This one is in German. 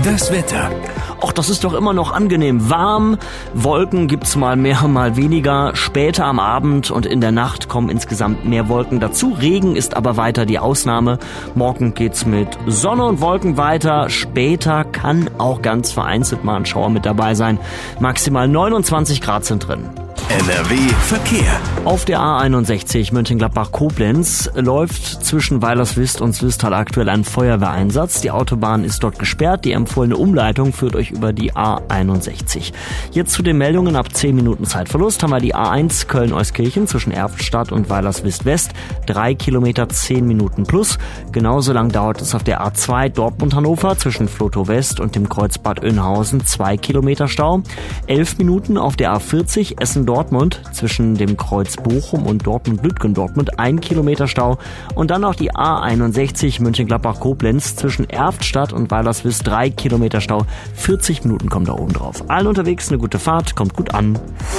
Das Wetter. Ach, das ist doch immer noch angenehm warm. Wolken gibt's mal mehr, mal weniger. Später am Abend und in der Nacht kommen insgesamt mehr Wolken dazu. Regen ist aber weiter die Ausnahme. Morgen geht's mit Sonne und Wolken weiter. Später kann auch ganz vereinzelt mal ein Schauer mit dabei sein. Maximal 29 Grad sind drin. NRW Verkehr. Auf der A61 Mönchengladbach-Koblenz läuft zwischen Weilerswist und Swisttal aktuell ein Feuerwehreinsatz. Die Autobahn ist dort gesperrt. Die empfohlene Umleitung führt euch über die A61. Jetzt zu den Meldungen. Ab 10 Minuten Zeitverlust haben wir die A1 Köln-Euskirchen zwischen Erftstadt und Weilerswist-West. 3 Kilometer 10 Minuten plus. Genauso lang dauert es auf der A2 Dortmund-Hannover zwischen Flotow West und dem Kreuz Bad Oeynhausen. 2 Kilometer Stau. 11 Minuten auf der A40 Essen-Dortmund zwischen dem Kreuz Bochum und Dortmund-Lütgendortmund 1 Kilometer Stau und dann noch die A61 Mönchengladbach-Koblenz zwischen Erftstadt und Weilerswist 3 Kilometer Stau. 40 Minuten kommen da oben drauf. Allen unterwegs eine gute Fahrt, kommt gut an.